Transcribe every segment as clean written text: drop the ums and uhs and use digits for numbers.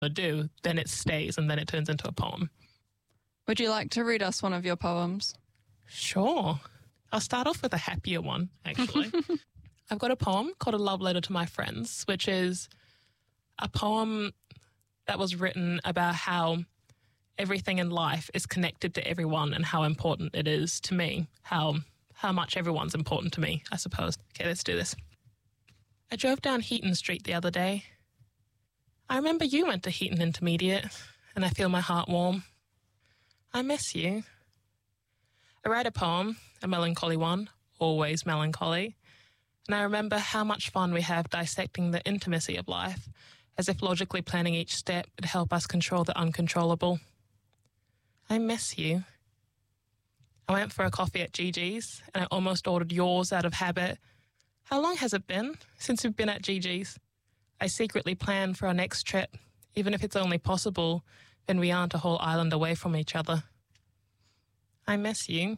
to do, then it stays and then it turns into a poem. Would you like to read us one of your poems? Sure. I'll start off with a happier one, actually. I've got a poem called A Love Letter to My Friends, which is a poem that was written about how everything in life is connected to everyone and how important it is to me, how much everyone's important to me, I suppose. Okay, let's do this. I drove down Heaton Street the other day. I remember you went to Heaton Intermediate, and I feel my heart warm. I miss you. I write a poem, a melancholy one, always melancholy, and I remember how much fun we have dissecting the intimacy of life, as if logically planning each step would help us control the uncontrollable. I miss you. I went for a coffee at Gigi's, and I almost ordered yours out of habit. How long has it been since we've been at Gigi's? I secretly plan for our next trip, even if it's only possible when we aren't a whole island away from each other. I miss you.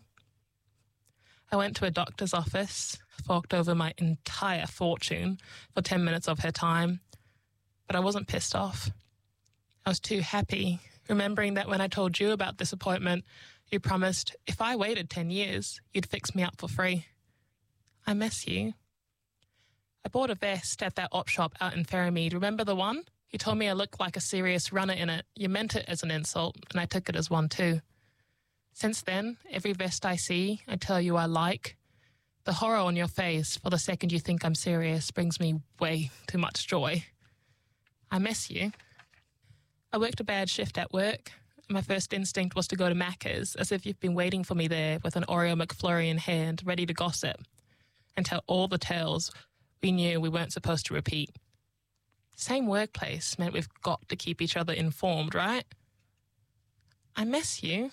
I went to a doctor's office, forked over my entire fortune for 10 minutes of her time, but I wasn't pissed off. I was too happy, remembering that when I told you about this appointment, you promised if I waited 10 years, you'd fix me up for free. I miss you. I bought a vest at that op shop out in Ferrymead. Remember the one? You told me I looked like a serious runner in it. You meant it as an insult, and I took it as one too. Since then, every vest I see, I tell you I like. The horror on your face for the second you think I'm serious brings me way too much joy. I miss you. I worked a bad shift at work. My first instinct was to go to Macca's, as if you've been waiting for me there with an Oreo McFlurry in hand, ready to gossip, and tell all the tales we knew we weren't supposed to repeat. Same workplace meant we've got to keep each other informed, right? I miss you.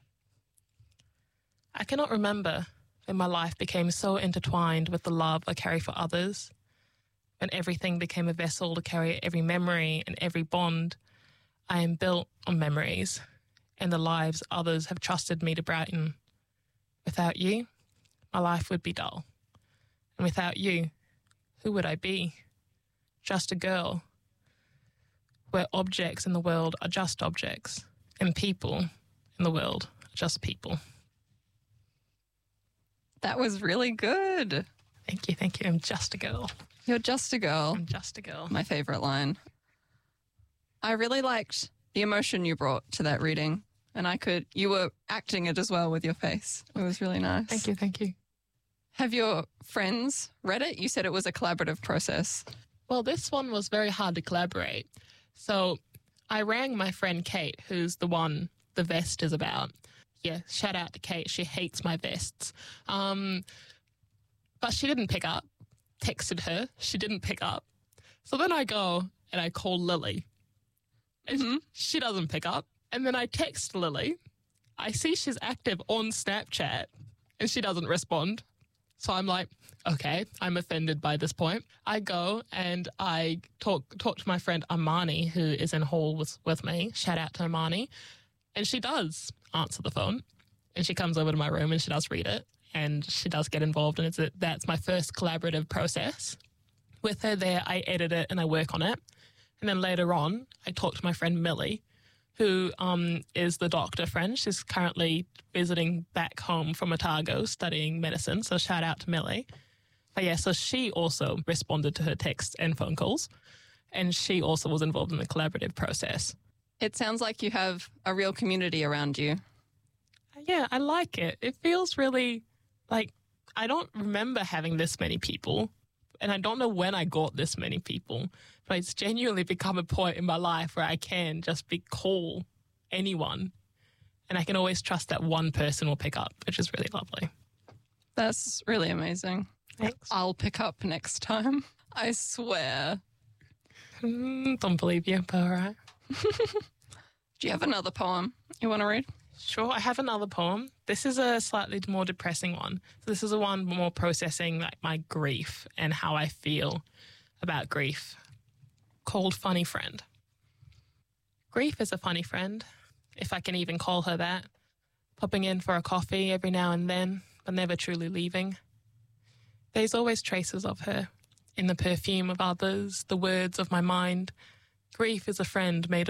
I cannot remember when my life became so intertwined with the love I carry for others, when everything became a vessel to carry every memory and every bond. I am built on memories and the lives others have trusted me to brighten. Without you, my life would be dull. And without you, who would I be? Just a girl. Where objects in the world are just objects, and people in the world are just people. That was really good. Thank you, thank you. I'm just a girl. You're just a girl. I'm just a girl. My favourite line. I really liked the emotion you brought to that reading, and you were acting it as well with your face. It was really nice. Thank you, thank you. Have your friends read it? You said it was a collaborative process. Well, this one was very hard to collaborate. So I rang my friend Kate, who's the one the vest is about. Yeah, shout out to Kate. She hates my vests. But she didn't pick up. Texted her. She didn't pick up. So then I go and I call Lily. And she doesn't pick up. And then I text Lily. I see she's active on Snapchat and she doesn't respond. So I'm like, okay, I'm offended by this point. I go and I talk to my friend Armani, who is in hall with me. Shout out to Armani. And she does answer the phone. And she comes over to my room and she does read it. And she does get involved. And that's my first collaborative process. With her there, I edit it and I work on it. And then later on, I talk to my friend Millie, who is the doctor friend. She's currently visiting back home from Otago studying medicine. So shout out to Millie. But yeah, so she also responded to her texts and phone calls. And she also was involved in the collaborative process. It sounds like you have a real community around you. Yeah, I like it. It feels really like I don't remember having this many people. And I don't know when I got this many people. But it's genuinely become a point in my life where I can just call anyone. And I can always trust that one person will pick up, which is really lovely. That's really amazing. Thanks. I'll pick up next time. I swear. Don't believe you, but all right. Do you have another poem you want to read? Sure, I have another poem. This is a slightly more depressing one. So this is a one more processing like my grief and how I feel about grief, called Funny Friend. Grief is a funny friend, if I can even call her that, popping in for a coffee every now and then, but never truly leaving. There's always traces of her in the perfume of others, the words of my mind, Grief is a friend made